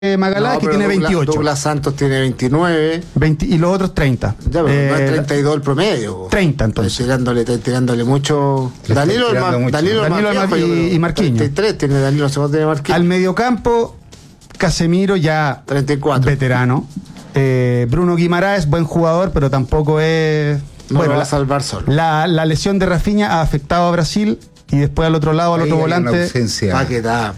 Magalá, que tiene 28. Douglas Santos tiene 29. 20, y los otros 30. Ya, pero no es 32 el promedio. 30 entonces. Está tirándole mucho. Danilo y Marquinhos. 33 tiene Danilo, segundo tiene Marquinhos. Al mediocampo, Casemiro ya 34. Veterano. Bruno Guimaraes, buen jugador, pero tampoco es... No bueno, va a salvar solo. La lesión de Rafinha ha afectado a Brasil. Y después al otro lado, al otro volante. Paquetá.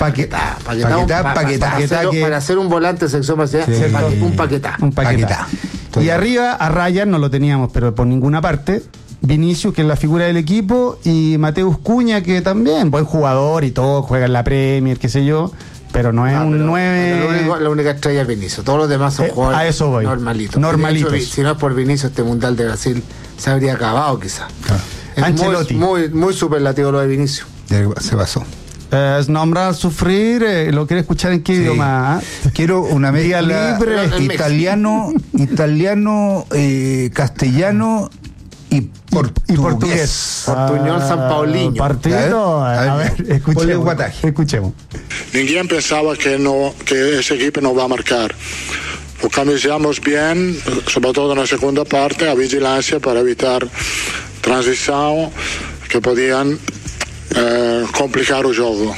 Para hacer un volante de sección brasileña, un paquetá. Y arriba, a Ryan no lo teníamos, pero por ninguna parte. Vinicius, que es la figura del equipo, y Mateus Cunha, que también, buen jugador y todo, juega en la Premier, qué sé yo. Pero no es un 9. La única estrella es Vinicius. Todos los demás son jugadores a eso voy. normalitos. Normalitos. Si no es por Vinicius, este Mundial de Brasil se habría acabado, quizás. Ancelotti. Muy superlativo lo de Vinicius. Se pasó. Es nombrar sufrir, ¿lo quiere escuchar en qué idioma? Quiero una mezcla libre, italiano, castellano y portugués. Portuñol San Paulinho. Partido, a ver, escuchemos. Ninguém pensaba que ese equipo no va a marcar. Organizamos bien, sobre todo en la segunda parte, a vigilancia para evitar transición que podían complicar el juego.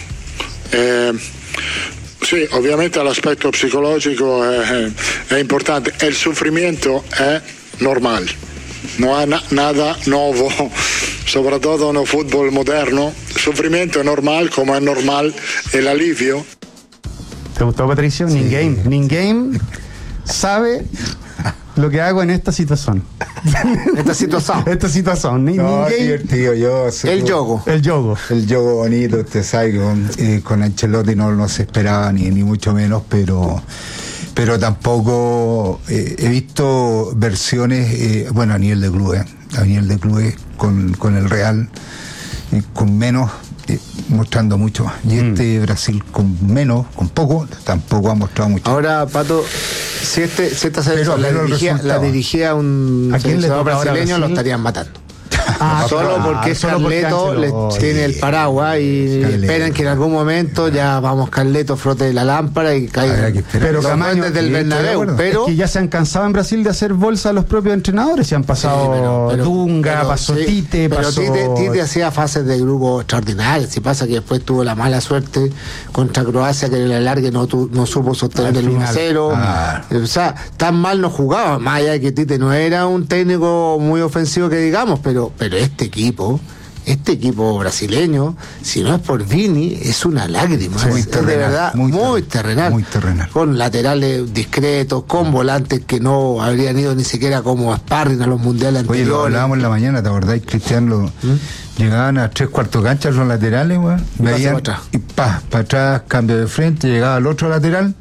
Sí, obviamente el aspecto psicológico es importante. El sufrimiento es normal. No hay nada nuevo, sobre todo en el fútbol moderno. El sufrimiento es normal, como es normal el alivio. ¿Te gustó, Patricio? Sí. Ninguém sabe lo que hago en esta situación. Esta situación. Divertido. El yogo bonito, usted sabe, con Ancelotti no se esperaba ni mucho menos, pero tampoco he visto versiones, a nivel de clubes, con el Real, con menos, mostrando mucho más. Y Brasil con poco, tampoco ha mostrado mucho. Ahora, Pato, si esta selección la dirigía un seleccionador brasileño, lo estarían matando. Solo porque Carleto le tiene el paraguas y esperan que en algún momento ya Carleto frote la lámpara y caiga. Pero Camaño desde el Bernabéu, pero es que ya se han cansado en Brasil de hacer bolsa a los propios entrenadores. Se han pasado Dunga, pasó Tite, pasó... Tite hacía fases de grupo extraordinarias. Si pasa que después tuvo la mala suerte contra Croacia, que en el alargue no supo sostener el 1-0. O sea, tan mal no jugaba, más allá de que Tite no era un técnico muy ofensivo que digamos, pero este equipo brasileño, si no es por Vini, es una lágrima. De verdad, muy terrenal. Con laterales discretos, con volantes que no habrían ido ni siquiera como sparring a los mundiales anteriores. Oye, lo hablábamos en la mañana, ¿te acordáis, Cristian? Llegaban a 3/4 canchas los laterales, veían y para atrás, cambio de frente, llegaba al otro lateral.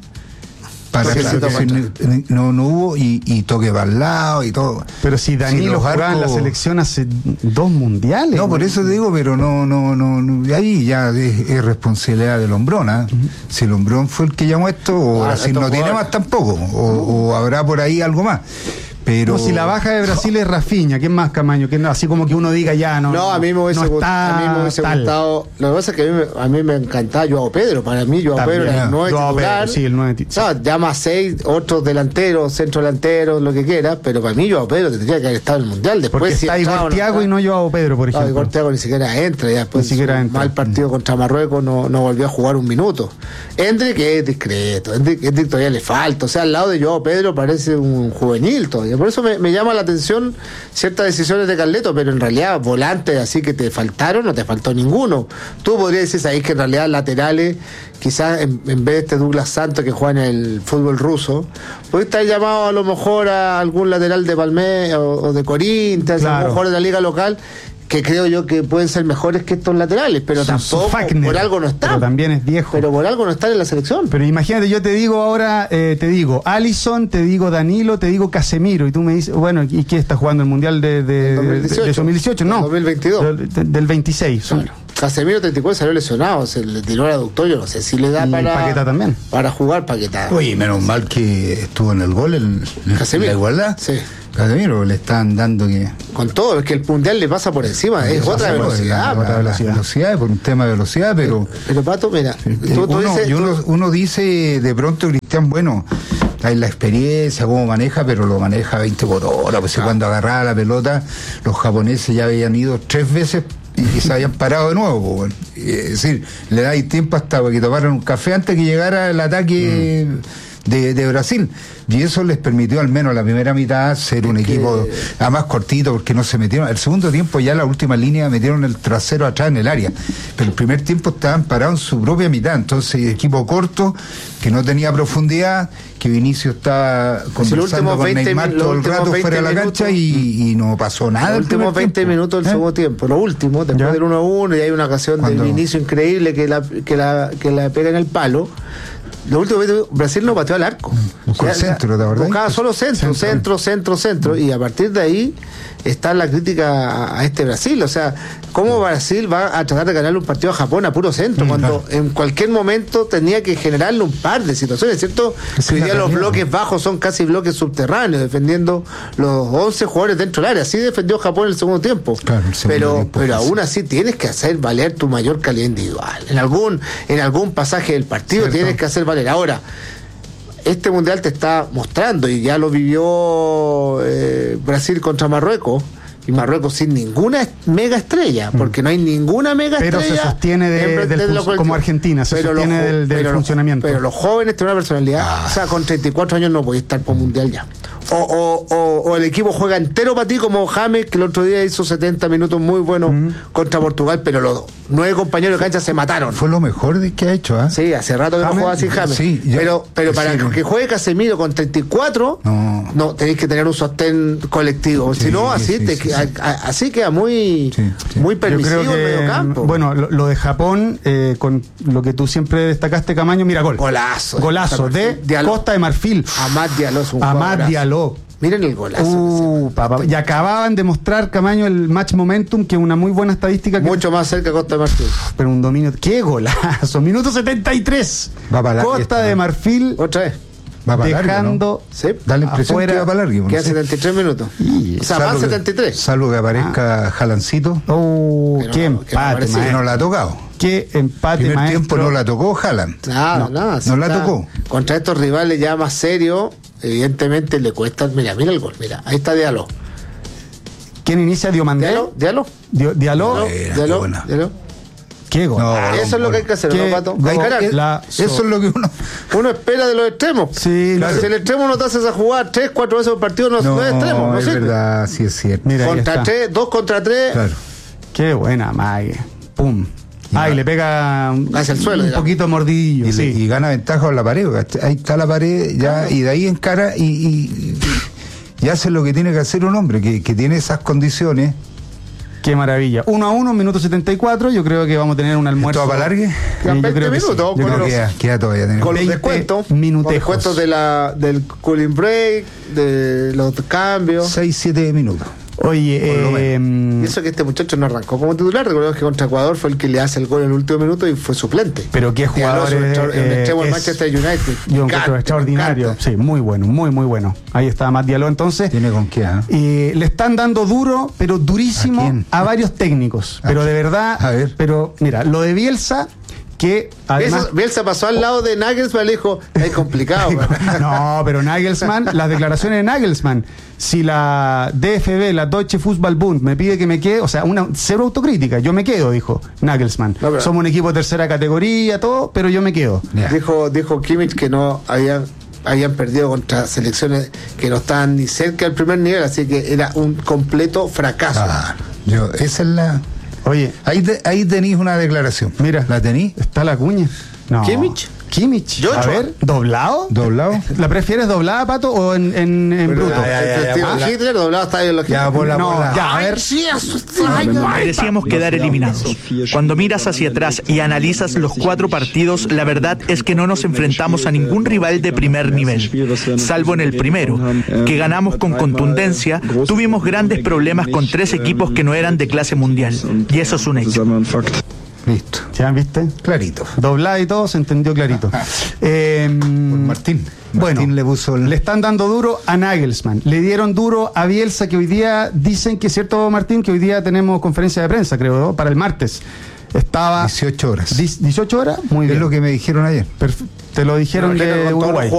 No hubo y toque para el lado y todo. Pero si Danilo jugaba en la selección hace 2 mundiales. No, por eso te digo, pero no ahí ya es responsabilidad del Hombrón. Si el Hombrón fue el que llamó esto, o Brasil no tiene más tampoco, o habrá por ahí algo más. Pero... si la baja de Brasil es Rafinha, ¿quién más, Camaño? Así como que uno diga ya, no. No, a mí me hubiese gustado. Lo que pasa es que a mí me encantaba Joao Pedro. Para mí, Joao Pedro era el 9 titular. Sí, el 9 titular. Llama a 6 otros delanteros, centro delanteros, lo que quiera, pero para mí, Joao Pedro tendría que haber estado en el mundial. Después, porque está Igor Thiago y no Joao Pedro, por ejemplo. Igor Thiago ni siquiera entra. Ya después, mal partido contra Marruecos, no volvió a jugar un minuto. Endrick es discreto. Endrick todavía le falta. O sea, al lado de Joao Pedro parece un juvenil todavía. Por eso me llama la atención ciertas decisiones de Carleto, pero en realidad volantes así que te faltaron, no te faltó ninguno. Tú podrías decir ahí que en realidad laterales, quizás en vez de este Douglas Santos que juega en el fútbol ruso, puede estar llamado a lo mejor a algún lateral de Palmeiras o de Corinthians, a lo mejor de la liga local, que creo yo que pueden ser mejores que estos laterales, pero tampoco por algo no están. Pero también es viejo. Pero por algo no están en la selección. Pero imagínate, yo te digo ahora, te digo Alisson, te digo Danilo, te digo Casemiro, y tú me dices, bueno, ¿y quién está jugando el Mundial de 2018? No, 2022. Del 26. Claro. Casemiro 34 salió lesionado, se le tiró el aductorio, no sé si le da Paquetá también. Para jugar Paquetá. Oye, menos mal que estuvo en el gol Casemiro. la igualdad. Sí. Casemiro le están dando que... Con todo, es que el Mundial le pasa por encima, es otra velocidad. Otra velocidad, por un tema de velocidad, pero Pato, mira, uno dice de pronto, Cristian, bueno, hay la experiencia, cómo maneja, pero lo maneja 20 por hora, pues cuando agarraba la pelota, los japoneses ya habían ido 3 veces y se habían parado de nuevo, pues, bueno. Es decir, le dais tiempo hasta que tomaran un café antes que llegara el ataque de Brasil, y eso les permitió al menos la primera mitad ser un equipo además cortito, porque no se metieron. El segundo tiempo ya la última línea metieron el trasero atrás en el área, pero el primer tiempo estaban parados en su propia mitad, entonces equipo corto, que no tenía profundidad, que Vinicius estaba conversando con Neymar todo el rato fuera de la cancha y no pasó nada. Los últimos 20 minutos del segundo tiempo, lo último, después del 1-1, y hay una ocasión de Vinicius increíble que la pega en el palo. Lo último, Brasil no pateó al arco. Buscaba centro, ¿de verdad? Buscaba solo centro. Y a partir de ahí está la crítica a este Brasil. O sea, ¿cómo Brasil va a tratar de ganarle un partido a Japón a puro centro? Cuando en cualquier momento tenía que generarle un par de situaciones, ¿cierto? Que hoy día los bloques bajos son casi bloques subterráneos, defendiendo los 11 jugadores dentro del área. Así defendió Japón en el segundo tiempo. Claro, pero aún así tienes que hacer valer tu mayor calidad individual. En algún pasaje del partido tienes que hacer valer. Ahora, este mundial te está mostrando, y ya lo vivió Brasil contra Marruecos, y Marruecos sin ninguna mega estrella, porque no hay ninguna mega estrella. Pero se sostiene como Argentina, se sostiene del funcionamiento. Pero los jóvenes tienen una personalidad, o sea, con 34 años no podéis estar por mundial ya. O el equipo juega entero para ti, como James, que el otro día hizo 70 minutos muy buenos contra Portugal, pero los 9 compañeros de cancha se mataron. Fue lo mejor que ha hecho, ¿eh? Sí, hace rato que no jugaba sin James. Sí, pero para que juegue Casemiro con 34, no tenéis que tener un sostén colectivo. Si no, así queda muy permisivo el medio campo. Bueno, lo de Japón, con lo que tú siempre destacaste, Camaño, mira, Golazo de Diallo. Costa de Marfil. Amad Diallo es un Amad Diallo. Miren el golazo. Y acababan de mostrar, Camaño, el match momentum, que es una muy buena estadística. Mucho más cerca Costa de Marfil. Pero un dominio. ¡Qué golazo! Minuto 73. Costa de Marfil. Otra vez. Va para dejando largo, ¿no? Da la impresión que va para largo. Queda 73 minutos. O sea, van 73. Salvo que aparezca Jalancito. ¡Qué empate! Que no la ha tocado. ¡Qué empate, primer tiempo no la tocó Haaland. No la tocó. Contra estos rivales ya más serios, evidentemente le cuesta. Mira el gol. Mira, ahí está Diallo. ¿Quién inicia? Diomandé. Diallo. ¿Qué gol? Eso es lo que hay que hacer, ¿no, Pato? Eso es lo que uno espera de los extremos. Sí, si el extremo no te haces a jugar 3-4 veces por partido, no es extremo. No es verdad, sí es cierto. Mira, 2 contra 3. Claro. Qué buena, Mague. Pum. Y le pega hacia el suelo, un poquito mordidillo. Y gana ventaja con la pared. Ahí está la pared, ya, y de ahí encara y hace lo que tiene que hacer un hombre, que tiene esas condiciones. Qué maravilla. 1-1, minuto 74. Yo creo que vamos a tener un almuerzo. ¿Todo para largue? Quedan 20 minutos. Queda todavía. Con los descuentos. Con descuentos del cooling break, de los cambios. 6-7 minutos. Oye, y eso que este muchacho no arrancó como titular. Recordemos que contra Ecuador fue el que le hace el gol en el último minuto y fue suplente. Pero qué jugador es extremo del Manchester United. Yo encuentro extraordinario. Sí, muy bueno, muy bueno. Ahí está Amad Diallo entonces. ¿Tiene con qué? Y le están dando duro, pero durísimo a varios técnicos. Pero de verdad, pero mira, lo de Bielsa, que además Bielsa pasó al lado de Nagelsmann y le dijo, es complicado. No, pero Nagelsmann, las declaraciones de Nagelsmann, si la DFB, la Deutsche Fußball-Bund, me pide que me quede, o sea, cero autocrítica, yo me quedo, dijo Nagelsmann. Somos un equipo de tercera categoría, todo, pero yo me quedo. Dijo Kimmich que no habían perdido contra selecciones que no estaban ni cerca del primer nivel, así que era un completo fracaso. Esa es la... Oye, ahí tenéis una declaración. Mira, ¿la tenéis? Está la cuña. No. Kimmich. A ver, ¿doblado? ¿La prefieres doblada, Pato, o en bruto? Hitler, doblado está en los a ver. Merecíamos quedar eliminados. Cuando miras hacia atrás y analizas los 4 partidos, la verdad es que no nos enfrentamos a ningún rival de primer nivel, salvo en el primero, que ganamos con contundencia. Tuvimos grandes problemas con 3 equipos que no eran de clase mundial, y eso es un hecho. Listo. ¿Ya viste? Clarito. Doblada y todo, se entendió clarito. Martín Bueno, le puso le están dando duro a Nagelsmann. Le dieron duro a Bielsa, que hoy día dicen que es cierto, Martín, que hoy día tenemos conferencia de prensa, creo, ¿no? Para el martes. Estaba 18 horas. 18 horas, muy bien. Es lo que me dijeron ayer. Te lo dijeron de Uruguay.